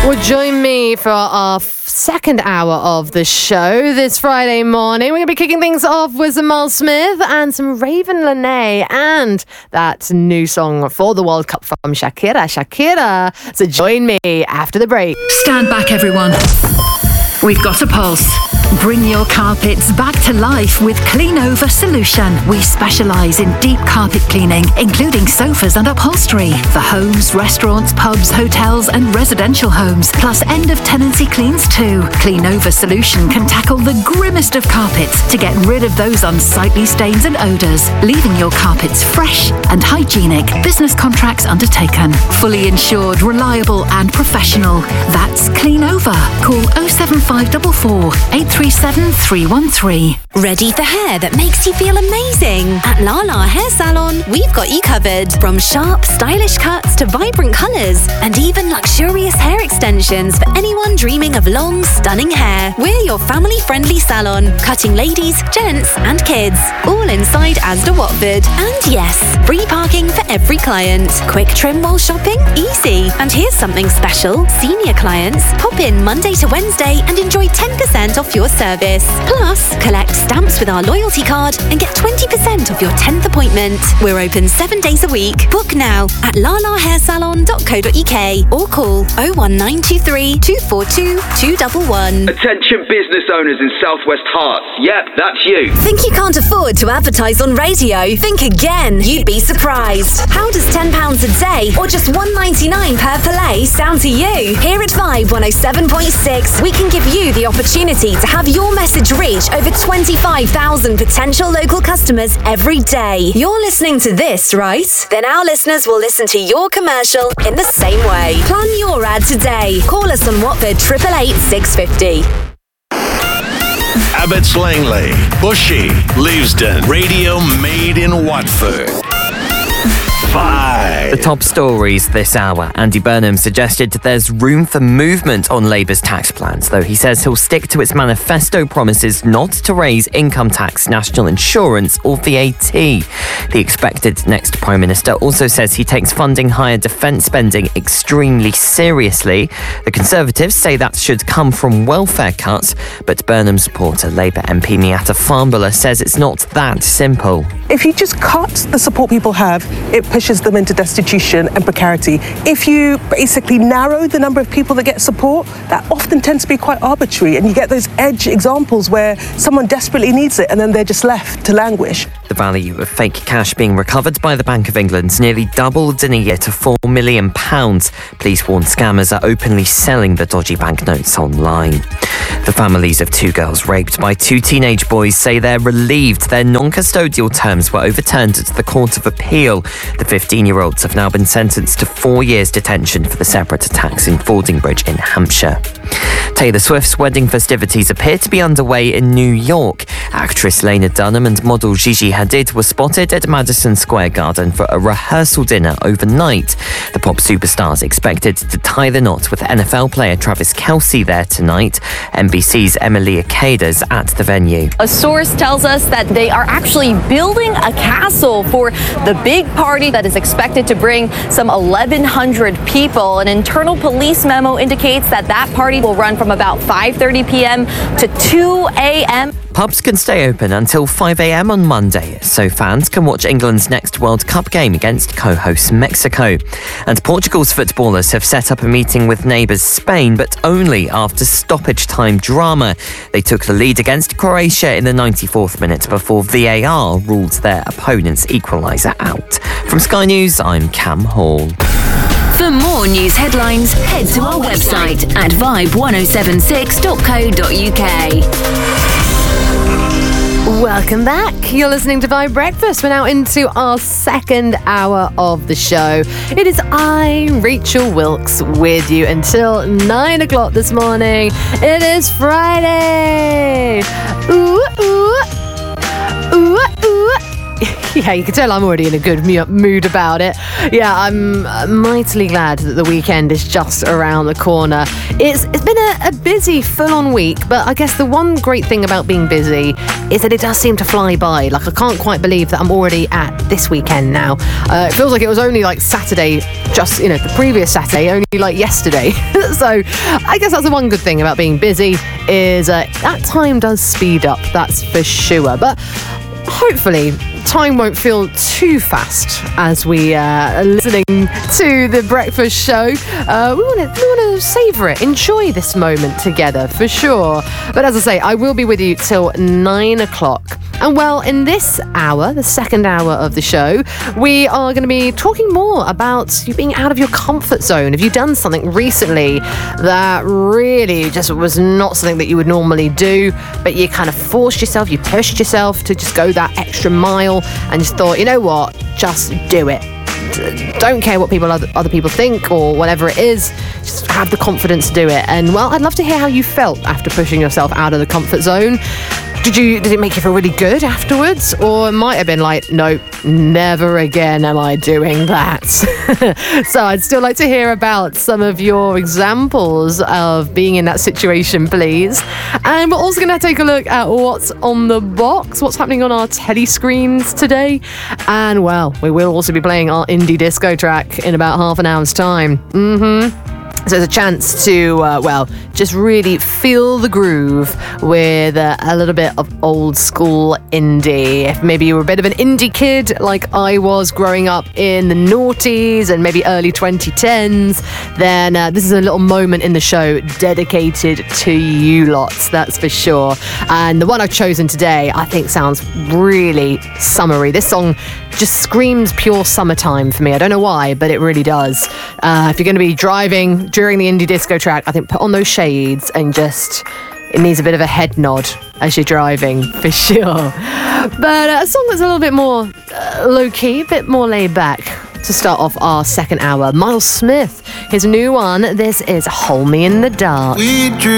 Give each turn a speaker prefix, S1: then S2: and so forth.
S1: Well, join me for our second hour of the show this Friday morning. We're going to be kicking things off with some Miles Smith and some Raven Lenae and that new song for the World Cup from Shakira. So join me after the break.
S2: Stand back, everyone. We've got a pulse. Bring your carpets back to life with Cleanover Solution. We specialise in deep carpet cleaning, including sofas and upholstery for homes, restaurants, pubs, hotels and residential homes, plus end-of-tenancy cleans too. Cleanover Solution can tackle the grimmest of carpets to get rid of those unsightly stains and odours, leaving your carpets fresh and hygienic. Business contracts undertaken. Fully insured, reliable and professional. That's Cleanover. Call 07544 837 313.
S3: Ready for hair that makes you feel amazing? At Lala Hair Salon, we've got you covered. From sharp, stylish cuts to vibrant colours and even luxurious hair extensions for anyone dreaming of long, stunning hair. We're your family-friendly salon, cutting ladies, gents and kids. All inside Asda Watford. And yes, free parking for every client. Quick trim while shopping? Easy. And here's something special. Senior clients, pop in Monday to Wednesday and enjoy 10% off your service. Plus, collect stamps with our loyalty card and get 20% off your 10th appointment. We're open 7 days a week. Book now at lalahairsalon.co.uk or call 01923 242 211.
S4: Attention business owners in Southwest Hearts. Yep, that's you.
S3: Think you can't afford to advertise on radio? Think again. You'd be surprised. How does £10 a day or just $1.99 per play sound to you? Here at Vibe 107.6, we can give you the opportunity to have your message reach over 25,000 potential local customers every day. You're listening to this, right? Then our listeners will listen to your commercial in the same way. Plan your ad today. Call us on Watford 888 650.
S5: Abbots Langley, Bushy, Leavesden, radio made in Watford. 5.
S6: The top stories this hour. Andy Burnham suggested there's room for movement on Labour's tax plans, though he says he'll stick to its manifesto promises not to raise income tax, national insurance or VAT. The expected next Prime Minister also says he takes funding higher defence spending extremely seriously. The Conservatives say that should come from welfare cuts, but Burnham supporter Labour MP Miatta Farnborough says it's not that simple.
S7: If you just cut the support people have, it pushes them into destitution and precarity. If you basically narrow the number of people that get support, that often tends to be quite arbitrary, and you get those edge examples where someone desperately needs it and then they're just left to languish.
S6: The value of fake cash being recovered by the Bank of England's nearly doubled in a year to £4 million. Police warn scammers are openly selling the dodgy banknotes online. The families of two girls raped by two teenage boys say they're relieved their non-custodial terms were overturned at the Court of Appeal. The 15-year-olds have now been sentenced to 4 years detention for the separate attacks in Fordingbridge in Hampshire. Taylor Swift's wedding festivities appear to be underway in New York. Actress Lena Dunham and model Gigi Hadid were spotted at Madison Square Garden for a rehearsal dinner overnight. The pop superstar's expected to tie the knot with NFL player Travis Kelce there tonight. NBC's Emilia Caders at the venue.
S8: A source tells us that they are actually building a castle for the big party that is expected to bring some 1,100 people. An internal police memo indicates that party will run from about 5:30 p.m. to 2 a.m.
S6: Pubs can stay open until 5 a.m. on Monday, so fans can watch England's next World Cup game against co-host Mexico. And Portugal's footballers have set up a meeting with neighbours Spain, but only after stoppage time drama. They took the lead against Croatia in the 94th minute before VAR ruled their opponent's equaliser out. From Sky News, I'm Cam Hall.
S2: For more news headlines, head to our website at vibe1076.co.uk.
S1: Welcome back. You're listening to Vibe Breakfast. We're now into our second hour of the show. It is I, Rachel Wilkes, with you until 9 o'clock this morning. It is Friday. Ooh, ooh. Ooh, ooh. Yeah, you can tell I'm already in a good mood about it. Yeah, I'm mightily glad that the weekend is just around the corner. It's been a busy, full-on week, but I guess the one great thing about being busy is that it does seem to fly by. Like, I can't quite believe that I'm already at this weekend now. It feels like it was only like Saturday, just, the previous Saturday, only like yesterday. So I guess that's the one good thing about being busy is that time does speed up, that's for sure. But hopefully time won't feel too fast as we are listening to the breakfast show. We want to savour it, enjoy this moment together for sure. But as I say, I will be with you till 9 o'clock. And well, in this hour, the second hour of the show, we are going to be talking more about you being out of your comfort zone. Have you done something recently that really just was not something that you would normally do, but you kind of forced yourself, you pushed yourself to just go that extra mile and just thought, you know what, just do it. Don't care what other people think or whatever it is, just have the confidence to do it. And well, I'd love to hear how you felt after pushing yourself out of the comfort zone. Did it make you feel really good afterwards? Or it might have been like, nope, never again am I doing that. So I'd still like to hear about some of your examples of being in that situation, please. And we're also going to take a look at what's on the box, what's happening on our telly screens today. And well, we will also be playing our indie disco track in about half an hour's time. So there's a chance to, just really feel the groove with a little bit of old school indie. If maybe you were a bit of an indie kid like I was growing up in the noughties and maybe early 2010s, then this is a little moment in the show dedicated to you lots, that's for sure. And the one I've chosen today, I think sounds really summery. This song just screams pure summertime for me. I don't know why, but it really does. If you're going to be driving during the indie disco track, I think put on those shades and it needs a bit of a head nod as you're driving, for sure. But a song that's a little bit more low-key, a bit more laid back to start off our second hour. Miles Smith, his new one, this is Hold Me in the Dark.